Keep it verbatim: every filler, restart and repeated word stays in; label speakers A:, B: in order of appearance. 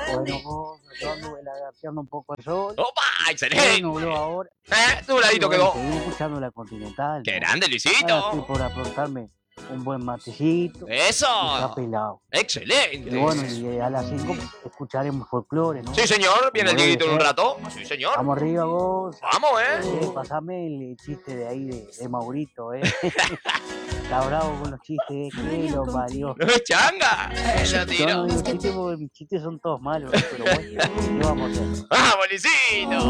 A: Bueno, vos, yo anduve lagarteando un poco el sol.
B: ¡Opa!
A: Se
B: ¡Excelente!
A: nubló ahora.
B: ¿Eh?
A: Y
B: Nubladito
A: bueno,
B: quedó.
A: seguimos escuchando la Continental,
B: ¡Qué
A: ¿no?
B: grande,
A: Ahora estoy
B: Luisito!
A: por aprontarme un buen matecito y
B: ¡Eso!
A: pelado. Y
B: ¡Excelente!
A: bueno, y eh, a las cinco escucharemos folclore, ¿no?
B: Sí, señor. Viene el
A: Como debe
B: Dieguito en un
A: ser.
B: rato. Sí, señor.
A: Vamos arriba, vos.
B: Vamos,
A: Eh,
B: ¿eh?
A: pasame el chiste de ahí de, de Maurito, ¿eh? Está bravo con los chistes, ¿eh? Que lo parió.
B: ¡Changa! ¡Lo
A: Yo no
B: tiro!
A: digo chistes porque mis chistes son todos malos, ¿no? Pero bueno, ¿qué vamos a hacer?
B: ¡Vamos, Luisito!